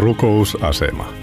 Rukousasema.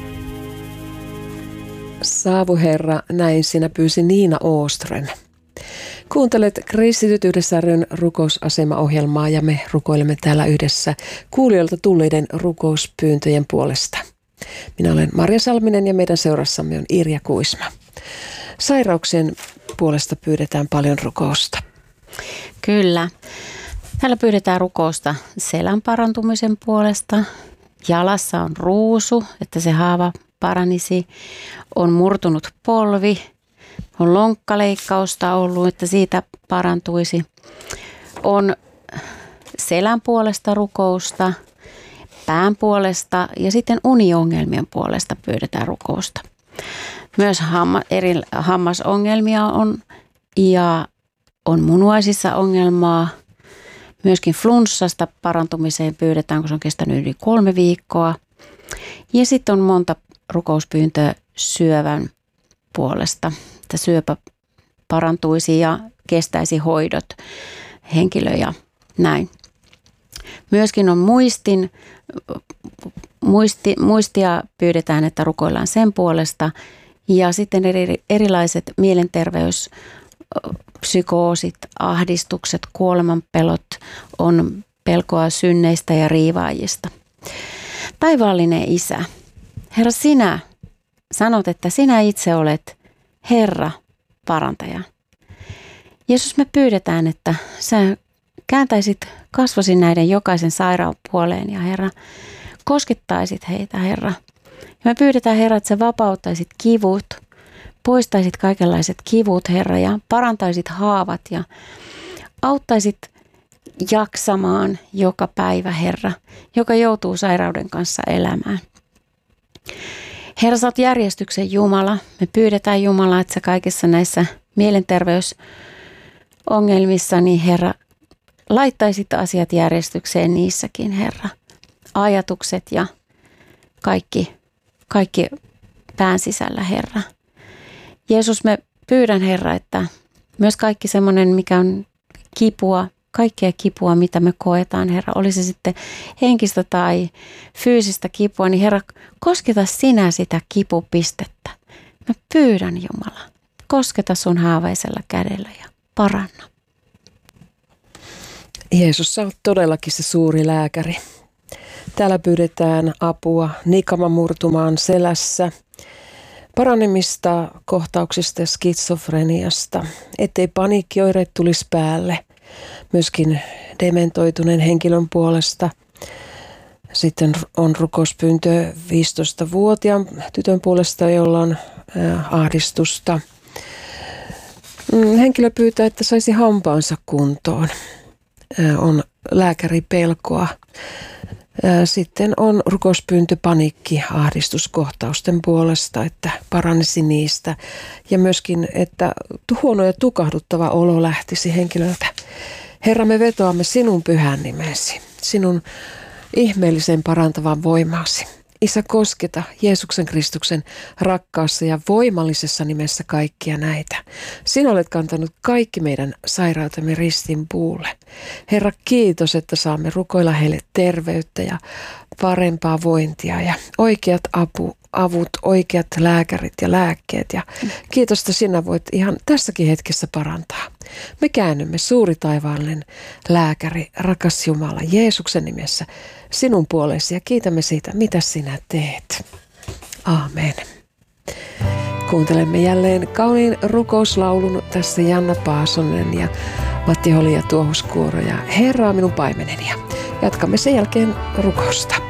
Saavu Herra, näin sinä pyysi Niina Åström. Kuuntelet Kristityt yhdessä ryn rukousasema-ohjelmaa ja me rukoilemme täällä yhdessä kuulijoilta tulleiden rukouspyyntöjen puolesta. Minä olen Marja Salminen ja meidän seurassamme on Irja Kuisma. Sairauksien puolesta pyydetään paljon rukousta. Kyllä. Täällä pyydetään rukousta selän parantumisen puolesta. Jalassa on ruusu, että se haava paranisi. On murtunut polvi. On lonkkaleikkausta ollut, että siitä parantuisi. On selän puolesta rukousta, pään puolesta ja sitten uniongelmien puolesta pyydetään rukousta. Myös eri hammasongelmia on ja on munuaisissa ongelmaa. Myöskin flunssasta parantumiseen pyydetään, kun se on kestänyt yli 3 viikkoa. Ja sitten on monta rukouspyyntöä syövän puolesta, että syöpä parantuisi ja kestäisi hoidot henkilö ja näin. Myöskin on muistia pyydetään, että rukoillaan sen puolesta. Ja sitten erilaiset mielenterveyspsykoosit, ahdistukset, kuolemanpelot, on pelkoa synneistä ja riivaajista. Taivaallinen Isä, Herra, sinä sanot, että sinä itse olet Herra, parantaja. Jeesus, me pyydetään, että sä kääntäisit kasvosi näiden jokaisen sairaan puoleen ja Herra, koskettaisit heitä, Herra. Ja me pyydetään, Herra, että sä vapauttaisit kivut, poistaisit kaikenlaiset kivut, Herra, ja parantaisit haavat ja auttaisit jaksamaan joka päivä, Herra, joka joutuu sairauden kanssa elämään. Herra, sä oot järjestyksen Jumala. Me pyydetään Jumala, että sä kaikissa näissä mielenterveysongelmissa, niin Herra, laittaisit asiat järjestykseen niissäkin, Herra. Ajatukset ja kaikki pään sisällä, Herra. Jeesus, me pyydän, Herra, että myös kaikki semmoinen, mikä on kipua, kaikkea kipua, mitä me koetaan, Herra, oli se sitten henkistä tai fyysistä kipua, niin Herra, kosketa sinä sitä kipupistettä. Mä pyydän, Jumala, kosketa sun haavaisella kädellä ja paranna. Jeesus, sä oot todellakin se suuri lääkäri. Täällä pyydetään apua nikamamurtumaan selässä, paranemista kohtauksista ja skitsofreniasta, ettei paniikkioireet tulisi päälle. Myöskin dementoituneen henkilön puolesta. Sitten on rukouspyyntö 15-vuotiaan tytön puolesta, jolla on ahdistusta. Henkilö pyytää, että saisi hampaansa kuntoon. On lääkäripelkoa. Sitten on rukouspyyntö paniikki-ahdistuskohtausten puolesta, että paranisi niistä. Ja myöskin, että huono ja tukahduttava olo lähtisi henkilöltä. Herra, me vetoamme sinun pyhän nimesi, sinun ihmeellisen parantavan voimaasi. Isä, kosketa Jeesuksen Kristuksen rakkaassa ja voimallisessa nimessä kaikkia näitä. Sinä olet kantanut kaikki meidän sairautemme ristin puulle. Herra, kiitos, että saamme rukoilla heille terveyttä ja parempaa vointia ja oikeat avut, oikeat lääkärit ja lääkkeet. Ja kiitos, että sinä voit ihan tässäkin hetkessä parantaa. Me käännymme, suuri taivaallinen lääkäri, rakas Jumala, Jeesuksen nimessä sinun puolesi ja kiitämme siitä, mitä sinä teet. Aamen. Kuuntelemme jälleen kauniin rukouslaulun tässä Janna Paasonen ja Matti Holi ja Tuohuskuoro ja Herra on minun paimeneni. Jatkamme sen jälkeen rukousta.